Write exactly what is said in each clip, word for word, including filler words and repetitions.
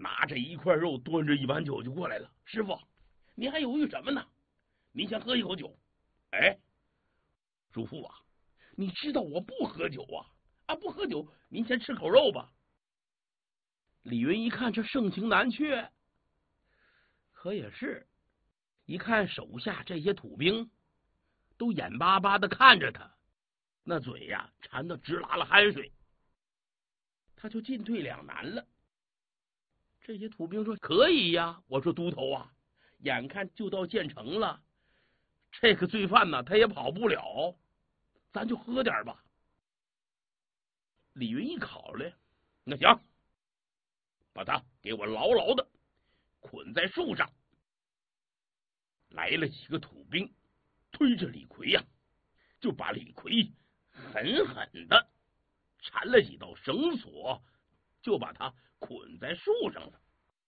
拿着一块肉，端着一碗酒就过来了。师傅，您还犹豫什么呢？您先喝一口酒。哎，主父啊，你知道我不喝酒啊！啊，不喝酒，您先吃口肉吧。李云一看这盛情难却，可也是，一看手下这些土兵都眼巴巴的看着他，那嘴呀馋得直拉了汗水，他就进退两难了。这些土兵说可以呀，我说都头啊，眼看就到县城了，这个罪犯呢他也跑不了，咱就喝点吧。李云一考虑，那行，把他给我牢牢的捆在树上。来了几个土兵，推着李逵呀、啊，就把李逵狠狠的缠了几道绳索，就把他捆在树上了。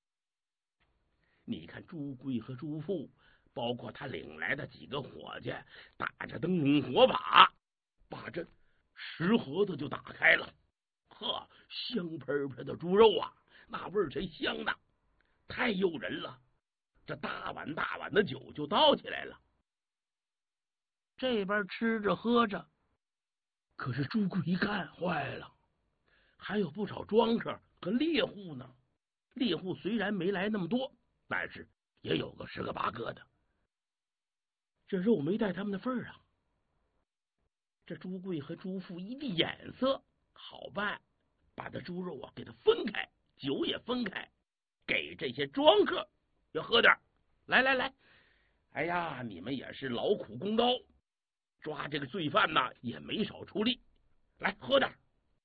你看朱贵和朱富，包括他领来的几个伙计，打着灯笼火把，把这石盒子就打开了。呵，香喷喷的猪肉啊，那味儿真香呐，太诱人了。这大碗大碗的酒就倒起来了。这边吃着喝着，可是朱贵一看坏了，还有不少庄客和猎户呢。猎户虽然没来那么多，但是也有个十个八个的，这肉没带他们的份儿啊。这朱贵和朱富一地眼色，好办，把这猪肉啊给它分开，酒也分开，给这些庄客要喝点。来来来，哎呀，你们也是劳苦功高，抓这个罪犯呢也没少出力，来喝点。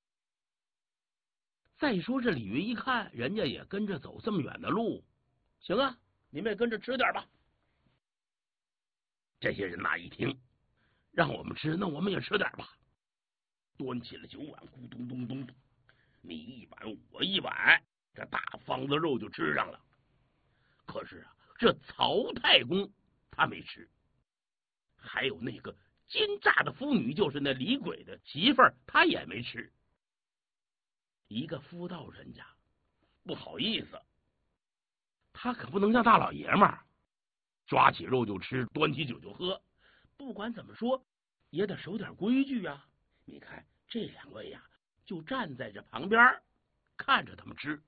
再说这李云一看人家也跟着走这么远的路，行啊，你们也跟着吃点吧。这些人哪一听让我们吃，那我们也吃点吧。端起了酒碗，咕咚咚咚咚，你一碗我一碗，这大方的肉就吃上了。可是啊，这曹太公他没吃，还有那个奸诈的妇女，就是那李鬼的媳妇儿，他也没吃。一个夫道人家不好意思，他可不能像大老爷们儿抓起肉就吃，端起酒就喝。不管怎么说也得守点规矩啊。你看这两位呀、啊，就站在这旁边看着他们吃。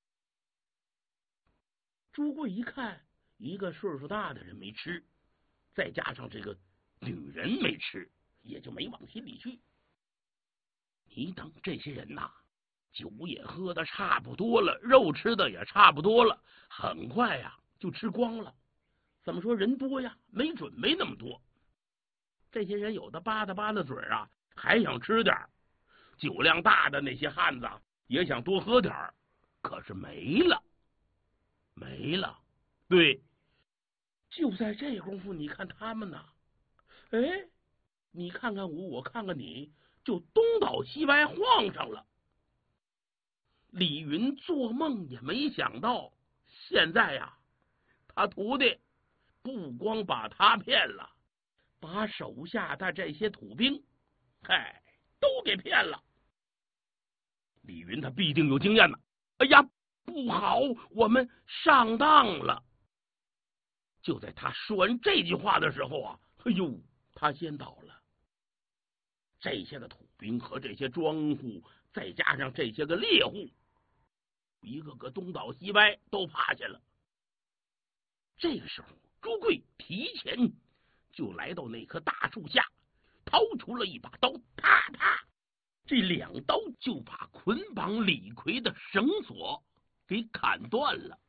朱贵一看一个岁数大的人没吃，再加上这个女人没吃，也就没往心里去。你等这些人呐、啊，酒也喝的差不多了，肉吃的也差不多了，很快呀就吃光了。怎么说人多呀，没准备那么多。这些人有的吧嗒吧嗒嘴啊，还想吃点。酒量大的那些汉子也想多喝点，可是没了，没了。对，就在这功夫，你看他们呢，哎，你看看我，我看看你，就东倒西歪晃上了。李云做梦也没想到，现在呀，他徒弟不光把他骗了，把手下的这些土兵，嗨，都给骗了。李云他必定有经验呢。哎呀，不好，我们上当了。就在他说完这句话的时候啊，哎呦，他先倒了。这些个土兵和这些庄户，再加上这些个猎户，一个个东倒西歪，都趴下了。这个时候，朱贵提前就来到那棵大树下，掏出了一把刀，啪啪，这两刀就把捆绑李逵的绳索给砍断了。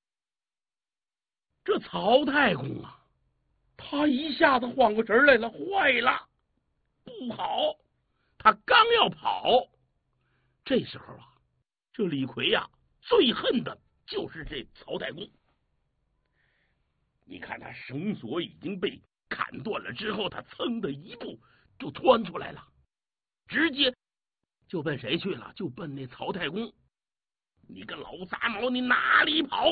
这曹太公啊，他一下子缓过神来了，坏了，不好！他刚要跑，这时候啊，这李逵呀、啊，最恨的就是这曹太公。你看他绳索已经被砍断了之后，他噌的一步就窜出来了，直接就奔谁去了？就奔那曹太公。你个老杂毛，你哪里跑？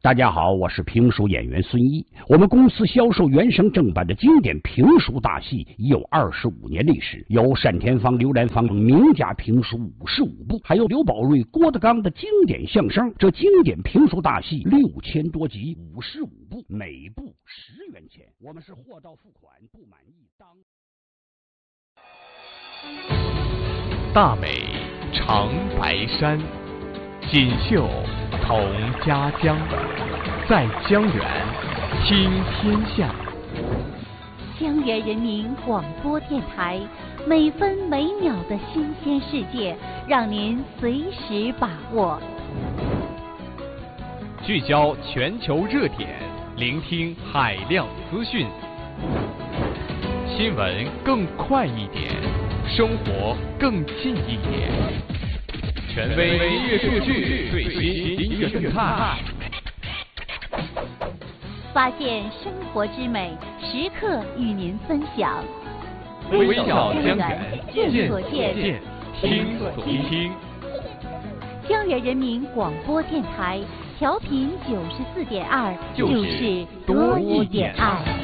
大家好，我是评书演员孙一。我们公司销售原声正版的经典评书大戏已有二十五年历史，有单田芳、刘兰芳等名家评书五十五部，还有刘宝瑞、郭德纲的经典相声。这经典评书大戏六千多集，五十五部，每部十元钱。我们是货到付款，不满意当。 大美长白山，锦绣同家乡，在江源听天下。 江源人民广播电台，每分每秒的新鲜世界，让您随时把握。 聚焦全球热点，聆听海量资讯，新闻更快一点，生活更近一点。权威音乐数据，最新音乐动态， 发现生活之美，时刻与您分享。 微笑江源， 见所见， 听所听。 江源人民广播电台，调频九十四点二，就是多一点爱。